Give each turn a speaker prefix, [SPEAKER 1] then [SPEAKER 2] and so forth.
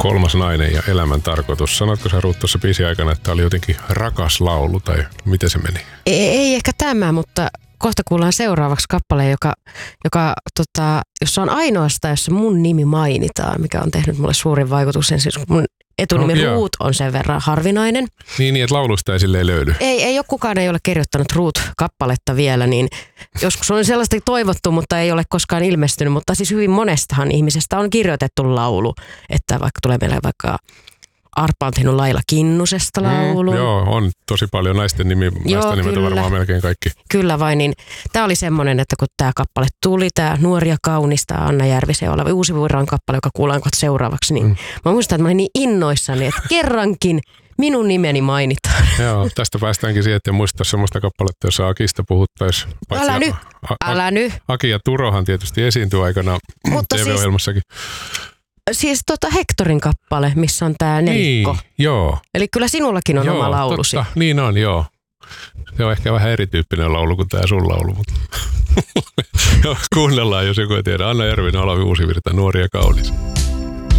[SPEAKER 1] Kolmas nainen ja elämän tarkoitus. Sanotko sä Ruut tuossa biisin aikana, että oli jotenkin rakas laulu tai miten se meni?
[SPEAKER 2] Ei ehkä tämä, mutta kohta kuullaan seuraavaksi kappale, jossa on ainoastaan, jossa mun nimi mainitaan, mikä on tehnyt mulle suurin vaikutuksen. Siis mun etunimi Ruut on sen verran harvinainen.
[SPEAKER 1] Niin, että laulusta ei silleen löydy.
[SPEAKER 2] Ei kukaan ei ole kirjoittanut Ruut-kappaletta vielä, niin joskus on sellaista toivottu, mutta ei ole koskaan ilmestynyt. Mutta siis hyvin monestahan ihmisestä on kirjoitettu laulu, että vaikka tulee meille vaikka Arpa on tehnyt Laila Kinnusesta laulu.
[SPEAKER 1] Joo, on tosi paljon naisten nimet on varmaan melkein kaikki.
[SPEAKER 2] Kyllä vain, niin tämä oli semmoinen, että kun tämä kappale tuli, tämä Nuori ja kaunis, tämä Anna Järvisen oleva Uusi Vuoran kappale, joka kuullaan kohta seuraavaksi, niin mä muistan, että mä olin niin innoissani, että kerrankin minun nimeni mainitaan.
[SPEAKER 1] Joo, tästä päästäänkin siihen, että muistaa semmoista kappaletta, jossa Akista puhuttaisiin.
[SPEAKER 2] Älä nyt.
[SPEAKER 1] Aki ja Turohan tietysti esiintyi aikana TV-ohjelmassakin.
[SPEAKER 2] Siis Hektorin kappale, missä on tää nelikko.
[SPEAKER 1] Niin, joo.
[SPEAKER 2] Eli kyllä sinullakin on oma laulusi.
[SPEAKER 1] Totta. Niin on, joo. Se on ehkä vähän erityyppinen laulu kuin tää sun laulu, mutta kuunnellaan, jos joku ei tiedä. Anna Järvinen, Olavi Uusivirta, Nuori ja kaunis.